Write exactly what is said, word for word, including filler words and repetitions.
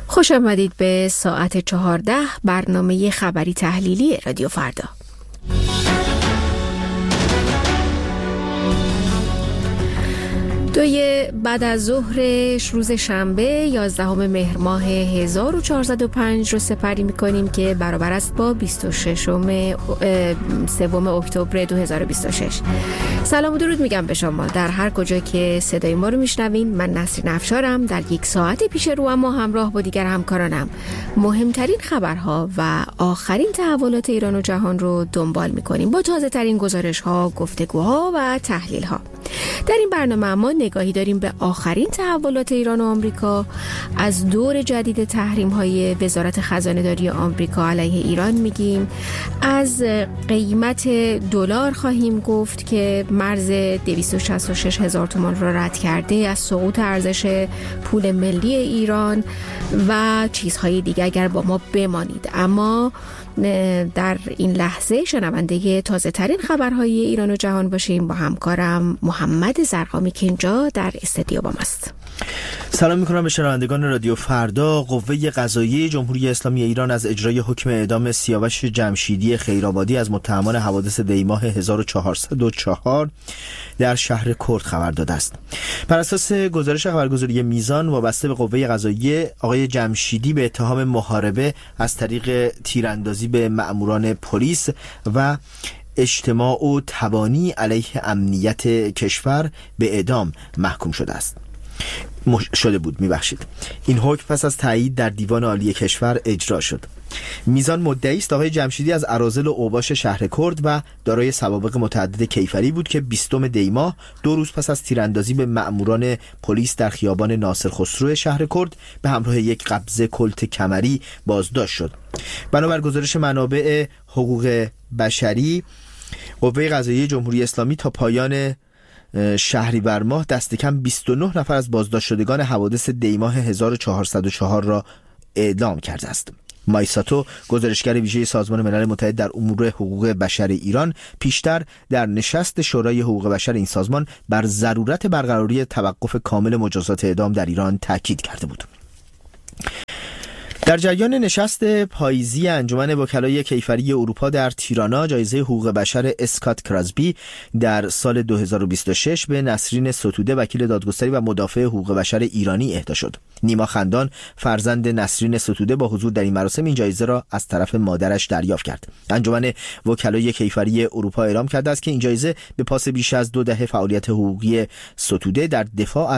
خوش آمدید به ساعت چهارده برنامه خبری تحلیلی رادیو فردا. دوی بعد از ظهرش روز شنبه یازدهم مهر ماه هزار و چهارصد و پنج رو سپری می‌کنیم که برابر است با بیست و ششم سوم اکتبر دو هزار و بیست و شش. سلام و درود میگم به شما در هر کجا که صدای ما رو میشنوین. من نسرین افشارم. در یک ساعت پیش رو اما همراه با دیگر همکارانم مهمترین خبرها و آخرین تحولات ایران و جهان رو دنبال می‌کنیم با تازه ترین گزارش‌ها، گفتگوها و تحلیل‌ها. در این برنامه اما نگاهی داریم به آخرین تحولات ایران و آمریکا، از دور جدید تحریم‌های وزارت خزانه‌داری آمریکا علیه ایران میگیم، از قیمت دلار خواهیم گفت که مرز دویست و شصت و شش هزار تومان را رد کرده، از سقوط ارزش پول ملی ایران و چیزهای دیگر. اگر با ما بمانید. اما در این لحظه شنونده تازه ترین خبرهای ایران و جهان باشیم با همکارم محمد زرقامی که اینجا در استودیو با ماست. سلام میکنم به شنوندگان رادیو فردا. قوه قضاییه جمهوری اسلامی ایران از اجرای حکم اعدام سیاوش جمشیدی خیرآبادی از متهمان حوادث دی ماه هزار و چهارصد و چهار در شهر کرد خبر داده است. بر اساس گزارش خبرگزاری میزان وابسته به قوه قضاییه، آقای جمشیدی به اتهام محاربه از طریق تیراندازی به مأموران پلیس و اجتماع و تبانی علیه امنیت کشور به اعدام محکوم شده است. مش... شده بود میبخشید. این حکم پس از تایید در دیوان عالی کشور اجرا شد. میزان مدعی است آقای جمشیدی از اراذل و اوباش شهر کرد و دارای سوابق متعدد کیفری بود که بیستم دی ماه، دو روز پس از تیراندازی به مأموران پلیس در خیابان ناصر خسرو شهر کرد، به همراه یک قبضه کلت کمری بازداشت شد. بنابر گزارش منابع حقوق بشری، قوه قضاییه جمهوری اسلامی تا پایان شهریور ماه دست کم بیست و نه نفر از بازداشت شدگان حوادث دی ماه هزار و چهارصد و چهار را اعدام کرده است. مایساتو، گزارشگر ویژه سازمان ملل متحد در امور حقوق بشر ایران، پیشتر در نشست شورای حقوق بشر این سازمان بر ضرورت برقراری توقف کامل مجازات اعدام در ایران تاکید کرده بود. در جریان نشست پاییزی انجمن وکلای کیفری اروپا در تیرانا، جایزه حقوق بشر اسکات کراسبی در سال دو هزار و بیست و شش به نسرین ستوده، وکیل دادگستری و مدافع حقوق بشر ایرانی اهدا شد. نیما خندان، فرزند نسرین ستوده، با حضور در این مراسم این جایزه را از طرف مادرش دریافت کرد. انجمن وکلای کیفری اروپا اعلام کرده است که این جایزه به پاس بیش از دو دهه فعالیت حقوقی ستوده در دفاع